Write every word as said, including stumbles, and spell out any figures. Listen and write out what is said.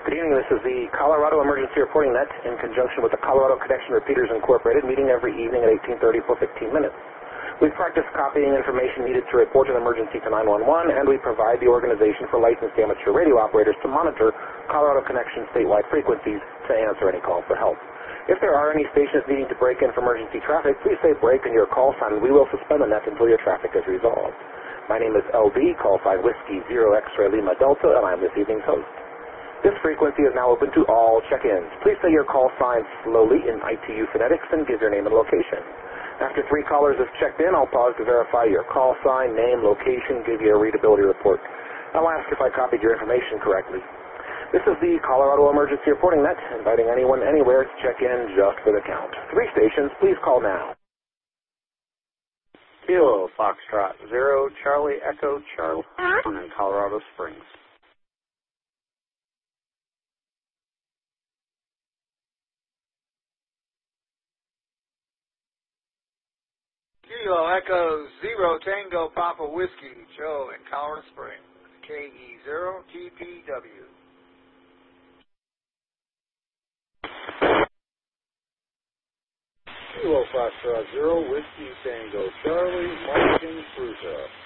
Good evening. This is the Colorado Emergency Reporting Net in conjunction with the Colorado Connection Repeaters Incorporated, meeting every evening at eighteen thirty for fifteen minutes. We practice copying information needed to report an emergency to nine one one, and we provide the organization for licensed amateur radio operators to monitor Colorado Connection statewide frequencies to answer any call for help. If there are any stations needing to break in for emergency traffic, please say break in your call sign, and we will suspend the net until your traffic is resolved. My name is L B, call sign Whiskey Zero X-Ray Lima Delta, and I'm this evening's host. This frequency is now open to all check-ins. Please say your call sign slowly in I T U phonetics and give your name and location. After three callers have checked in, I'll pause to verify your call sign, name, location, give you a readability report. I'll ask if I copied your information correctly. This is the Colorado Emergency Reporting Net, inviting anyone anywhere to check in just for the count. Three stations, please call now. Kilo Foxtrot Zero Charlie Echo Charlie in Colorado Springs. Kilo Echo Zero Tango Papa Whiskey Joe in Colorado Springs. K E zero T P W. Kilo Foxtrot Zero Whiskey Tango Charlie Martin Cruiser.